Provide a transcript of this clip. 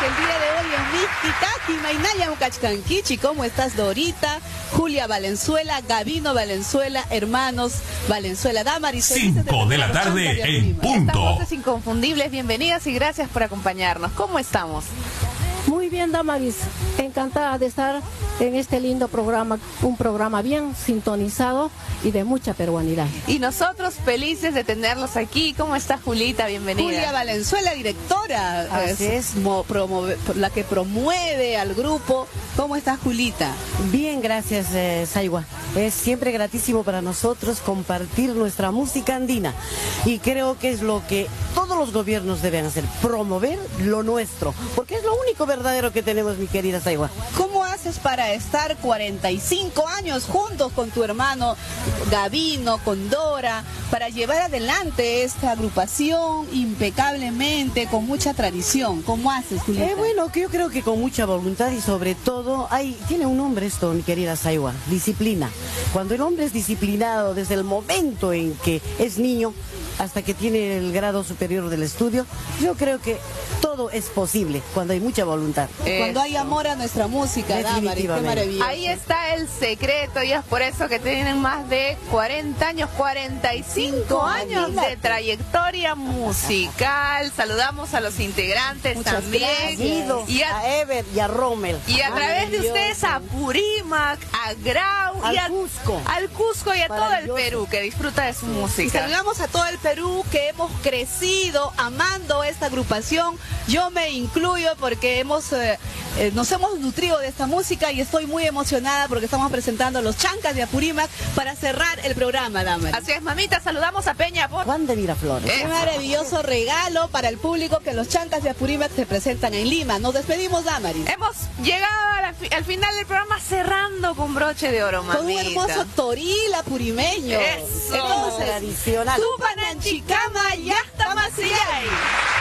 el día de hoy en Mixquitaqui, Mainaya Mucachcanquichi. ¿Cómo estás, Dorita? Julia Valenzuela, Gabino Valenzuela, hermanos Valenzuela, Damaris. 5 de la tarde en punto. Estas voces inconfundibles, bienvenidas y gracias por acompañarnos. ¿Cómo estamos? Muy bien, Damaris, encantada de estar en este lindo programa, un programa bien sintonizado y de mucha peruanidad. Y nosotros felices de tenerlos aquí. ¿Cómo está, Julita? Bienvenida. Julia Valenzuela, directora, es la que promueve al grupo. ¿Cómo estás, Julita? Bien, gracias, Saigua. Es siempre gratísimo para nosotros compartir nuestra música andina y creo que es lo que todos los gobiernos deben hacer, promover lo nuestro, porque es lo único verdadero que tenemos, mi querida Saigua. ¿Cómo haces para estar 45 años juntos con tu hermano Gabino, con Dora, para llevar adelante esta agrupación impecablemente, con mucha tradición? ¿Cómo haces, Julieta? Bueno, que yo creo que con mucha voluntad y sobre todo, tiene un nombre esto, mi querida Saigua, disciplina. Cuando el hombre es disciplinado desde el momento en que es niño hasta que tiene el grado superior del estudio, yo creo que todo es posible cuando hay mucha voluntad. Cuando hay amor a nuestra música, Damaris, qué maravilloso. Ahí está el secreto y es por eso que tienen más de 40 años, 45 años de trayectoria musical. Saludamos a los integrantes. Muchas también. Gracias. Y a Ever y a Rommel. Y a través de ustedes a Purímac, a Grau, al Cusco y a todo el Perú que disfruta de su música. Y saludamos a todo el Perú que hemos crecido amando esta agrupación. Yo me incluyo porque nos hemos nutrido de esta música y estoy muy emocionada porque estamos presentando a los Chancas de Apurímac para cerrar el programa, Damaris. Así es, mamita, saludamos a Peña por Juan de Miraflores. Qué maravilloso regalo para el público que los Chancas de Apurímac se presentan en Lima. Nos despedimos, Damaris. Hemos llegado al final del programa cerrando con broche de oro, mamita. Con un hermoso toril apurimeño. Eso. Entonces, tradicional. Tupananchicama, Yasta Masiyay.